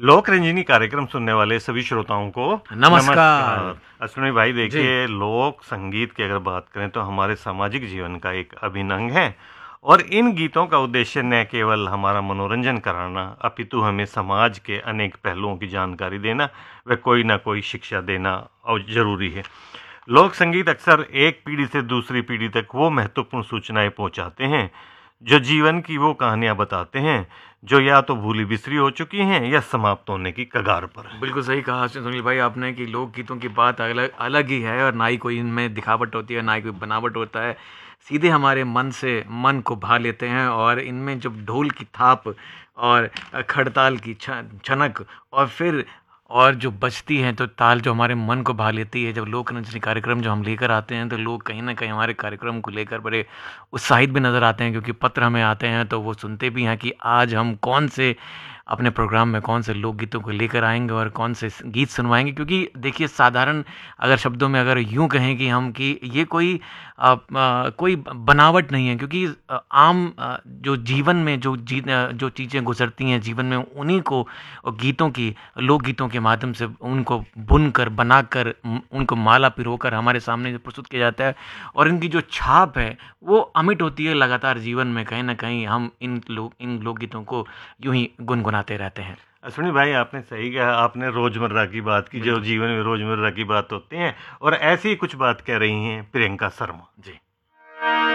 लोक रंजनी कार्यक्रम सुनने वाले सभी श्रोताओं को नमस्कार। अश्विनी भाई, देखिए, लोक संगीत की अगर बात करें तो हमारे सामाजिक जीवन का एक अभिन्न अंग है। और इन गीतों का उद्देश्य न केवल हमारा मनोरंजन कराना, अपितु हमें समाज के अनेक पहलुओं की जानकारी देना व कोई ना कोई शिक्षा देना और जरूरी है। लोक संगीत अक्सर एक पीढ़ी से दूसरी पीढ़ी तक वो महत्वपूर्ण सूचनाएं पहुंचाते हैं, जो जीवन की वो कहानियां बताते हैं जो या तो भूली बिसरी हो चुकी हैं या समाप्त होने की कगार पर है। बिल्कुल सही कहा सुनील भाई आपने कि लोकगीतों की बात अलग अलग ही है और ना ही कोई इनमें दिखावट होती है ना ही कोई बनावट होता है। सीधे हमारे मन से मन को भा लेते हैं और इनमें जब ढोल की थाप और खड़ताल की छनक और फिर और जो बजती है तो ताल जो हमारे मन को भा लेती है। जब लोक रंजनी कार्यक्रम जो हम लेकर आते हैं तो लोग कहीं ना कहीं हमारे कार्यक्रम को लेकर बड़े उत्साहित भी नज़र आते हैं, क्योंकि पत्र हमें आते हैं तो वो सुनते भी हैं कि आज हम कौन से अपने प्रोग्राम में कौन से लोकगीतों को लेकर आएंगे और कौन से गीत सुनवाएंगे। क्योंकि देखिए, साधारण अगर शब्दों में अगर यूं कहें कि हम कि ये कोई बनावट नहीं है, क्योंकि आम जो जीवन में जो चीज़ें गुजरती हैं जीवन में उन्हीं को गीतों की लोकगीतों के माध्यम से उनको बुनकर बनाकर उनको माला पिरोकर हमारे सामने प्रस्तुत किया जाता है। और इनकी जो छाप है वो अमिट होती है लगातार जीवन में। कहीं ना कहीं हम इन लोकगीतों को यूं ही गुनगुनाते रहते हैं। अश्विनी भाई, आपने सही कहा। आपने रोजमर्रा की बात की, जो जीवन में रोजमर्रा की बात होती हैं, और ऐसी ही कुछ बात कह रही हैं प्रियंका शर्मा जी।